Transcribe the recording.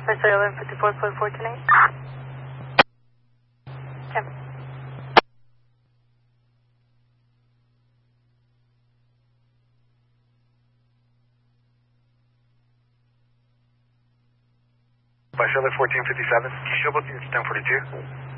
Special 1154.14.8. Yep. By Charlotte 1457, show bookings 1042.